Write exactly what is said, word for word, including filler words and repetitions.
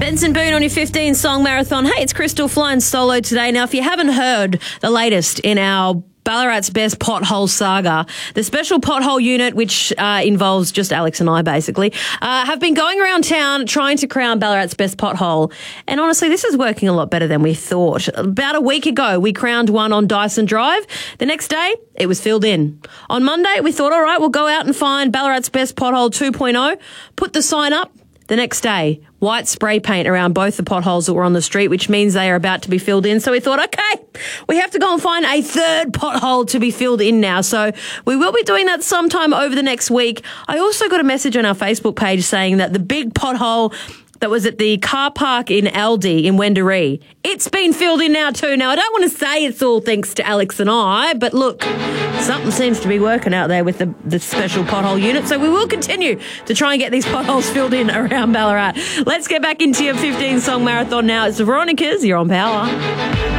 Benson Boone on your fifteen song marathon. Hey, it's Crystal flying solo today. Now, if you haven't heard the latest in our Ballarat's Best Pothole Saga, the special pothole unit, which uh, involves just Alex and I basically, uh, have been going around town trying to crown Ballarat's Best Pothole. And honestly, this is working a lot better than we thought. About a week ago, we crowned one on Dyson Drive. The next day, it was filled in. On Monday, we thought, all right, we'll go out and find Ballarat's Best Pothole two point oh, put the sign up. The next day, white spray paint around both the potholes that were on the street, which means they are about to be filled in. So we thought, okay, we have to go and find a third pothole to be filled in now. So we will be doing that sometime over the next week. I also got a message on our Facebook page saying that the big pothole that was at the car park in Aldi in Wendouree, it's been filled in now too. Now, I don't want to say it's all thanks to Alex and I, but look, something seems to be working out there with the, the special pothole unit. So we will continue to try and get these potholes filled in around Ballarat. Let's get back into your fifteen song marathon now. It's the Veronicas. You're on Power.